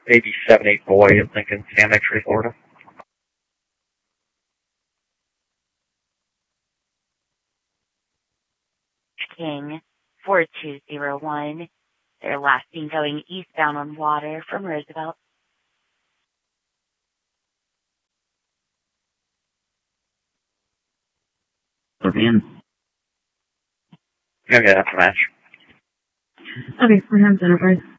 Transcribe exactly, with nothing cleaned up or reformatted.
maybe seven eight boy, I'm thinking Sam X-Ray, Florida. King four two zero one. They're last seen going eastbound on water from Roosevelt. Scorpion. Okay, that's a match. Okay, perhaps Enterprise.